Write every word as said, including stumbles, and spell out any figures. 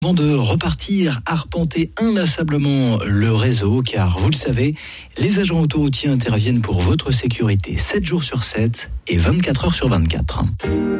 Avant de repartir, arpenter inlassablement le réseau, car vous le savez, les agents autoroutiers interviennent pour votre sécurité sept jours sur sept et vingt-quatre heures sur vingt-quatre.